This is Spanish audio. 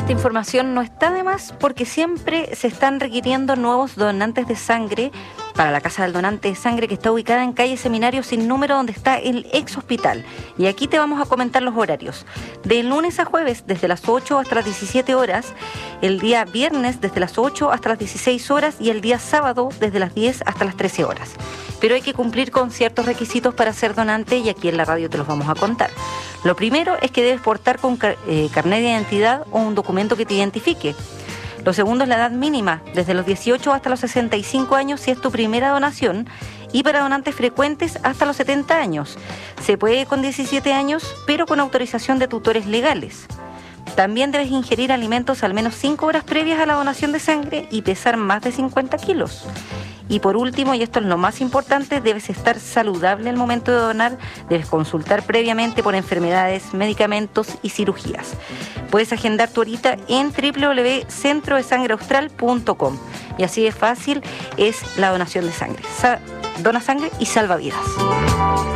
esta información no está de más porque siempre se están requiriendo nuevos donantes de sangre para la Casa del Donante de Sangre, que está ubicada en calle Seminario sin número, donde está el ex hospital. Y aquí te vamos a comentar los horarios. De lunes a jueves, desde las 8 hasta las 17 horas, el día viernes desde las 8 hasta las 16 horas y el día sábado desde las 10 hasta las 13 horas. Pero hay que cumplir con ciertos requisitos para ser donante y aquí en la radio te los vamos a contar. Lo primero es que debes portar con carnet de identidad o un documento que te identifique. Lo segundo es la edad mínima, desde los 18 hasta los 65 años si es tu primera donación, y para donantes frecuentes hasta los 70 años. Se puede con 17 años, pero con autorización de tutores legales. También debes ingerir alimentos al menos 5 horas previas a la donación de sangre y pesar más de 50 kilos. Y por último, y esto es lo más importante, debes estar saludable al momento de donar, debes consultar previamente por enfermedades, medicamentos y cirugías. Puedes agendar tu horita en www.centrodesangreaustral.com y así de fácil es la donación de sangre. Dona sangre y salva vidas.